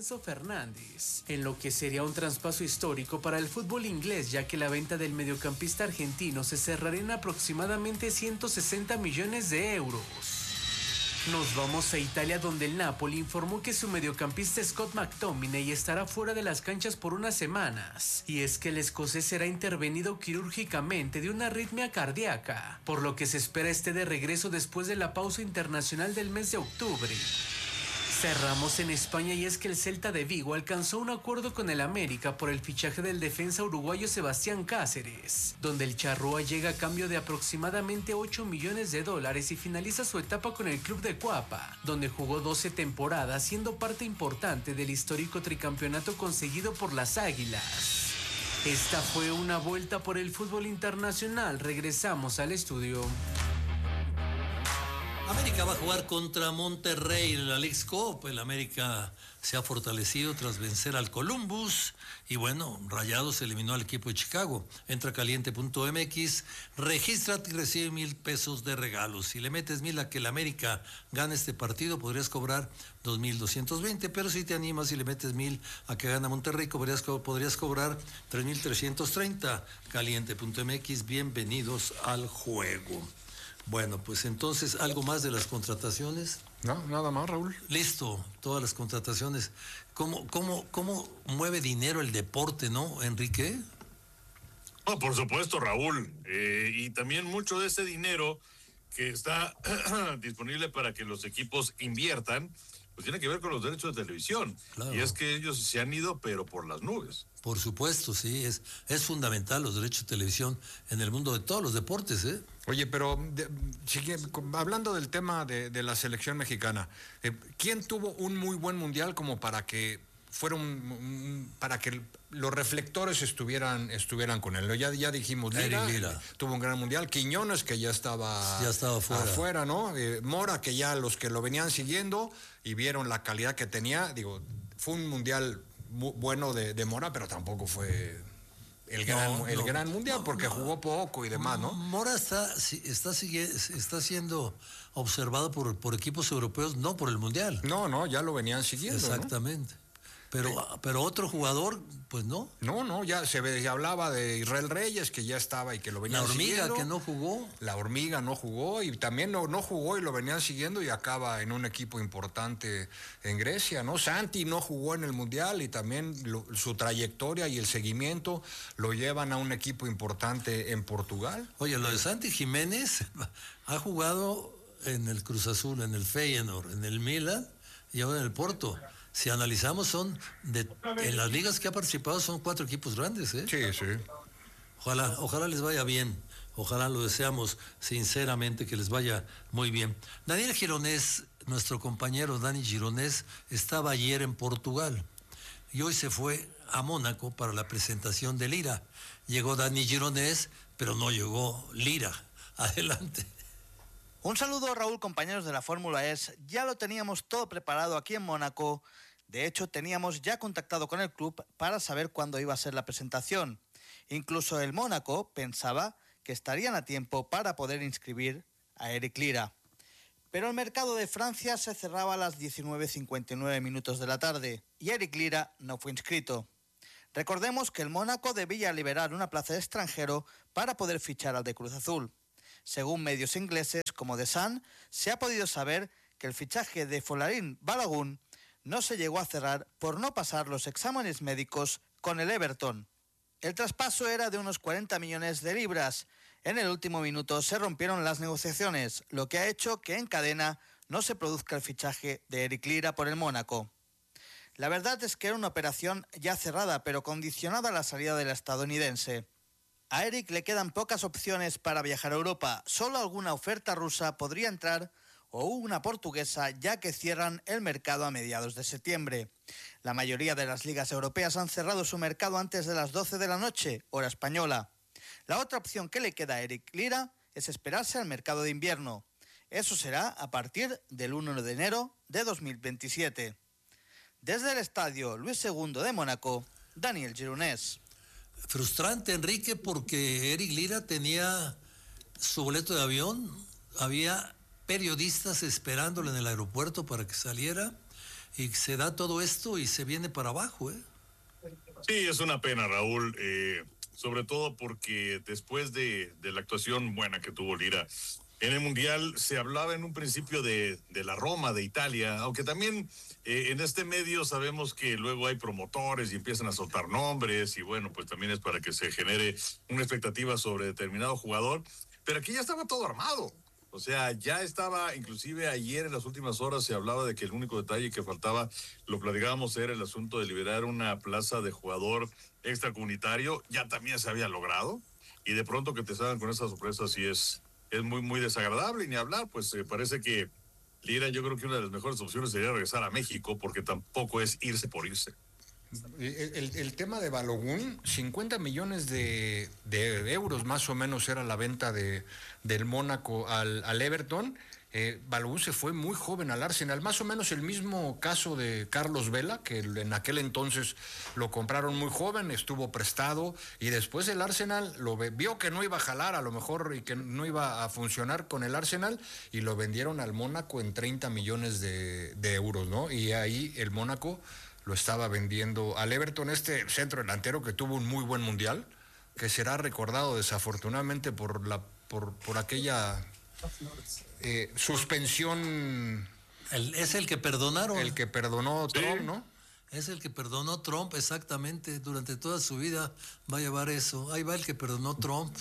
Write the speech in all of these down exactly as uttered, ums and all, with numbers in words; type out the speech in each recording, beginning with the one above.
Enzo Fernández, en lo que sería un traspaso histórico para el fútbol inglés, ya que la venta del mediocampista argentino se cerrará en aproximadamente ciento sesenta millones de euros. Nos vamos a Italia, donde el Napoli informó que su mediocampista Scott McTominay estará fuera de las canchas por unas semanas, y es que el escocés será intervenido quirúrgicamente de una arritmia cardíaca, por lo que se espera esté de regreso después de la pausa internacional del mes de octubre. Cerramos en España, y es que el Celta de Vigo alcanzó un acuerdo con el América por el fichaje del defensa uruguayo Sebastián Cáceres, donde el charrúa llega a cambio de aproximadamente ocho millones de dólares y finaliza su etapa con el club de Cuapa, donde jugó doce temporadas, siendo parte importante del histórico tricampeonato conseguido por las Águilas. Esta fue una vuelta por el fútbol internacional. Regresamos al estudio. América va a jugar contra Monterrey en la Leagues Cup. El América se ha fortalecido tras vencer al Columbus y bueno, Rayados eliminó al equipo de Chicago. Entra a caliente punto m x, regístrate y recibe mil pesos de regalos. Si le metes mil a que el América gane este partido, podrías cobrar dos mil doscientos veinte, pero si te animas y le metes mil a que gana Monterrey, podrías, podrías cobrar tres mil trescientos treinta. caliente punto m x, bienvenidos al juego. Bueno, pues entonces, ¿algo más de las contrataciones? No, nada más, Raúl. Listo, todas las contrataciones. ¿Cómo, cómo, cómo mueve dinero el deporte, no, Enrique? Oh, por supuesto, Raúl. Eh, y también mucho de ese dinero que está disponible para que los equipos inviertan, pues tiene que ver con los derechos de televisión. Claro. Y es que ellos se han ido, pero por las nubes. Por supuesto, sí, es, es fundamental los derechos de televisión en el mundo de todos los deportes, ¿eh? Oye, pero de, sigue, hablando del tema de, de la selección mexicana, eh, ¿quién tuvo un muy buen mundial como para que fuera un, un para que los reflectores estuvieran estuvieran con él? Ya, ya dijimos, Lira, Lira tuvo un gran mundial, Quiñones, que ya estaba, ya estaba fuera. afuera, ¿no? Eh, Mora, que ya los que lo venían siguiendo y vieron la calidad que tenía, digo, fue un mundial bueno de, de Mora, pero tampoco fue el gran, no, el no, gran mundial, no, porque no, jugó poco y demás, ¿no? Mora está, está, está siendo observado por, por equipos europeos, no por el mundial. No, no, ya lo venían siguiendo. Exactamente. ¿No? Pero, sí. pero otro jugador, pues no. No, no, ya se, ve, se hablaba de Israel Reyes, que ya estaba y que lo venían siguiendo. La hormiga, siguiendo. que no jugó. La hormiga no jugó y también no, no jugó y lo venían siguiendo y acaba en un equipo importante en Grecia, ¿no? Santi no jugó en el Mundial y también lo, su trayectoria y el seguimiento lo llevan a un equipo importante en Portugal. Oye, lo de Santi Jiménez ha jugado en el Cruz Azul, en el Feyenoord, en el Milan y ahora en el Porto. Si analizamos, son de en las ligas que ha participado son cuatro equipos grandes, ¿eh? Sí, sí. Ojalá, ojalá les vaya bien. Ojalá lo deseamos sinceramente que les vaya muy bien. Daniel Gironés, nuestro compañero Dani Gironés, estaba ayer en Portugal y hoy se fue a Mónaco para la presentación de Lira. Llegó Dani Gironés, pero no llegó Lira. Adelante. Un saludo, Raúl, compañeros de la Fórmula E S. Ya lo teníamos todo preparado aquí en Mónaco. De hecho, teníamos ya contactado con el club para saber cuándo iba a ser la presentación. Incluso el Mónaco pensaba que estarían a tiempo para poder inscribir a Eric Lira. Pero el mercado de Francia se cerraba a las diecinueve cincuenta y nueve minutos de la tarde y Eric Lira no fue inscrito. Recordemos que el Mónaco debía liberar una plaza de extranjero para poder fichar al de Cruz Azul. Según medios ingleses como The Sun, se ha podido saber que el fichaje de Folarin Balogun no se llegó a cerrar por no pasar los exámenes médicos con el Everton. El traspaso era de unos cuarenta millones de libras. En el último minuto se rompieron las negociaciones, lo que ha hecho que en cadena no se produzca el fichaje de Eric Lira por el Mónaco. La verdad es que era una operación ya cerrada, pero condicionada a la salida del estadounidense. A Eric le quedan pocas opciones para viajar a Europa. Solo alguna oferta rusa podría entrar o una portuguesa, ya que cierran el mercado a mediados de septiembre. La mayoría de las ligas europeas han cerrado su mercado antes de las doce de la noche, hora española. La otra opción que le queda a Eric Lira es esperarse al mercado de invierno. Eso será a partir del uno de enero de dos mil veintisiete. Desde el estadio Luis segundo de Mónaco, Daniel Gironés. Frustrante, Enrique, porque Eric Lira tenía su boleto de avión, había periodistas esperándolo en el aeropuerto para que saliera, y se da todo esto y se viene para abajo, ¿eh? Sí, es una pena, Raúl, eh, sobre todo porque después de, de la actuación buena que tuvo Lira en el Mundial, se hablaba en un principio de, de la Roma, de Italia, aunque también eh, en este medio sabemos que luego hay promotores y empiezan a soltar nombres, y bueno, pues también es para que se genere una expectativa sobre determinado jugador, pero aquí ya estaba todo armado. O sea, ya estaba, inclusive ayer en las últimas horas se hablaba de que el único detalle que faltaba, lo platicábamos, era el asunto de liberar una plaza de jugador extracomunitario. Ya también se había logrado, y de pronto que te salgan con esa sorpresa sí es, es muy, muy desagradable. Y ni hablar, pues eh, parece que Lira, yo creo que una de las mejores opciones sería regresar a México, porque tampoco es irse por irse. El, el, el tema de Balogun, cincuenta millones de, de euros más o menos era la venta de, del Mónaco al, al Everton. Eh, Balogun se fue muy joven al Arsenal, más o menos el mismo caso de Carlos Vela, que en aquel entonces lo compraron muy joven, estuvo prestado, y después el Arsenal lo vio que no iba a jalar a lo mejor y que no iba a funcionar con el Arsenal, y lo vendieron al Mónaco en treinta millones de, de euros, ¿no? Y ahí el Mónaco lo estaba vendiendo al Everton, este centro delantero que tuvo un muy buen mundial, que será recordado desafortunadamente por la por, por aquella eh, suspensión. El, es el que perdonaron. El que perdonó Sí. Trump, ¿no? Es el que perdonó Trump, exactamente. Durante toda su vida va a llevar eso. Ahí va el que perdonó Trump.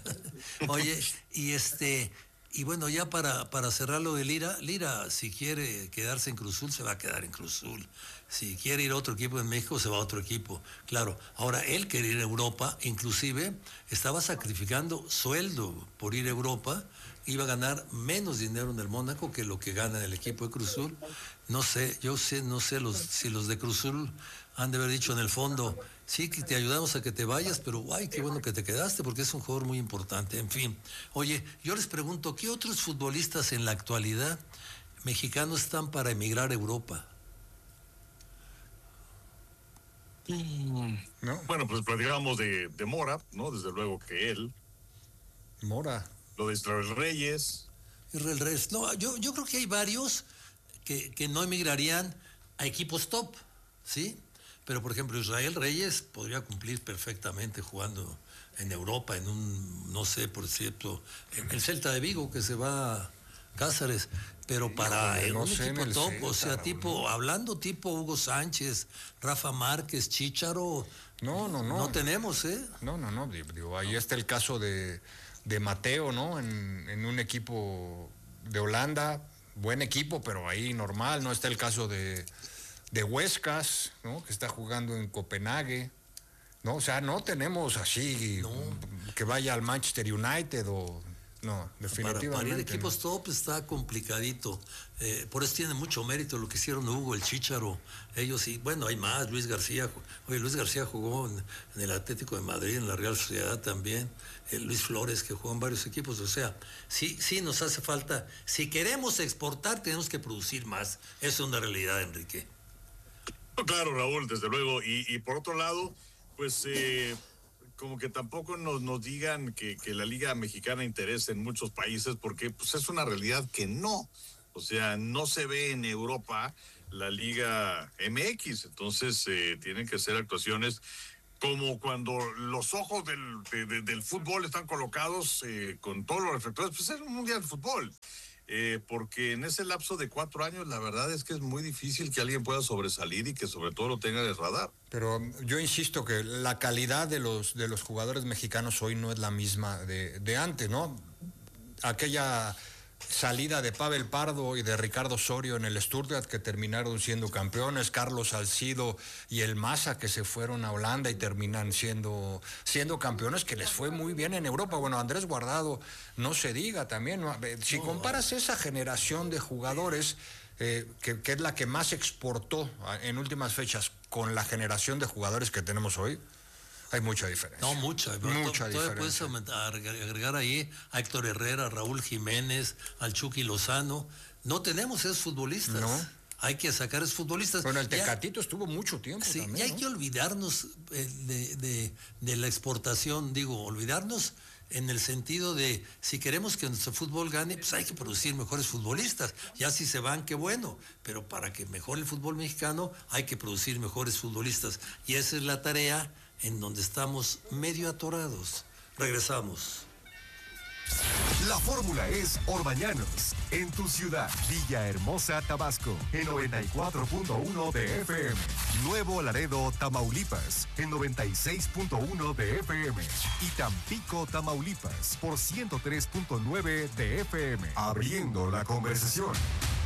Oye, y este... Y bueno, ya para, para cerrar lo de Lira, Lira, si quiere quedarse en Cruzul, se va a quedar en Cruzul. Si quiere ir a otro equipo en México, se va a otro equipo. Claro, ahora él quiere ir a Europa, inclusive estaba sacrificando sueldo por ir a Europa, iba a ganar menos dinero en el Mónaco que lo que gana en el equipo de Cruzul. No sé, yo sé, no sé los, si los de Cruzul han de haber dicho en el fondo, sí, que te ayudamos a que te vayas, pero ay, qué bueno que te quedaste, porque es un jugador muy importante. En fin, oye, yo les pregunto, ¿qué otros futbolistas en la actualidad mexicanos están para emigrar a Europa? ¿No? Bueno, pues platicábamos de, de Mora, ¿no? Desde luego que él. Mora. Lo de Israel Reyes. Israel Reyes. No, yo, yo creo que hay varios que, que no emigrarían a equipos top, ¿sí? Pero, por ejemplo, Israel Reyes podría cumplir perfectamente jugando en Europa, en un, no sé, por cierto, en el Celta de Vigo, que se va a Cáceres, pero para Híjole, en no un sé, en equipo el top, Celta, o sea, Raúl, tipo, ¿no? hablando tipo Hugo Sánchez, Rafa Márquez, Chícharo, No, no, no. no tenemos, ¿eh? No, no, no. Digo, ahí está el caso de, de Mateo, ¿no? En, en un equipo de Holanda, buen equipo, pero ahí normal. No está el caso de, de Huescas, ¿no? Que está jugando en Copenhague, ¿no? O sea, no tenemos así No. que vaya al Manchester United o... No, Para, definitivamente. para ir a no. equipos top está complicadito. Eh, por eso tiene mucho mérito lo que hicieron Hugo, el Chícharo. Ellos sí, bueno, hay más. Luis García. Oye, Luis García jugó en, en el Atlético de Madrid, en la Real Sociedad también. Eh, Luis Flores, que jugó en varios equipos. O sea, sí, sí nos hace falta. Si queremos exportar, tenemos que producir más. Eso es una realidad, Enrique. No, claro, Raúl, desde luego. Y, y por otro lado, pues eh, como que tampoco nos, nos digan que, que la Liga Mexicana interesa en muchos países, porque pues es una realidad que no. O sea, no se ve en Europa la Liga M X. Entonces eh, tienen que ser actuaciones como cuando los ojos del, de, de, del fútbol están colocados eh, con todos los reflectores, pues es un mundial de fútbol. Eh, porque en ese lapso de cuatro años la verdad es que es muy difícil que alguien pueda sobresalir y que sobre todo lo tenga en el radar. Pero yo insisto que la calidad de los, de los jugadores mexicanos hoy no es la misma de, de antes, ¿no? Aquella salida de Pavel Pardo y de Ricardo Osorio en el Stuttgart, que terminaron siendo campeones, Carlos Salcido y el Maza, que se fueron a Holanda y terminan siendo, siendo campeones, que les fue muy bien en Europa. Bueno, Andrés Guardado, no se diga también, ¿no? Si comparas esa generación de jugadores, eh, que, que es la que más exportó en últimas fechas, con la generación de jugadores que tenemos hoy, hay mucha diferencia. No, mucha. Mucha Todavía puedes diferencia. aumentar, agregar ahí a Héctor Herrera, a Raúl Jiménez, al Chucky Lozano. No tenemos esos futbolistas. No. Hay que sacar esos futbolistas. Bueno, el Ya- Tecatito estuvo mucho tiempo Sí, también, ya hay ¿no? que olvidarnos eh, de, de- de la exportación, digo, olvidarnos en el sentido de, si queremos que nuestro fútbol gane, pues hay que producir mejores futbolistas. Ya si se van, qué bueno, pero para que mejore el fútbol mexicano hay que producir mejores futbolistas. Y esa es la tarea en donde estamos medio atorados. Regresamos. La fórmula es Orbañanos, en tu ciudad. Villahermosa, Tabasco, en noventa y cuatro punto uno de F M. Nuevo Laredo, Tamaulipas, en noventa y seis punto uno de F M. Y Tampico, Tamaulipas, por ciento tres punto nueve de F M. Abriendo la conversación.